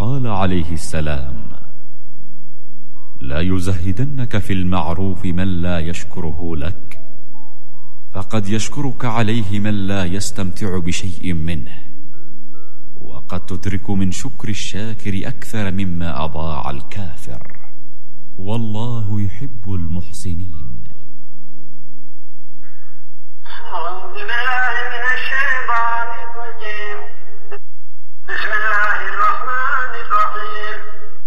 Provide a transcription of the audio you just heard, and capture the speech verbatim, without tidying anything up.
قال عليه السلام: لا يزهدنك في المعروف من لا يشكره لك، فقد يشكرك عليه من لا يستمتع بشيء منه، وقد تدرك من شكر الشاكر أكثر مما أضاع الكافر، والله يحب المحسنين. أعوذ بالله من الشيطان الرجيم. بسم الله الرحمن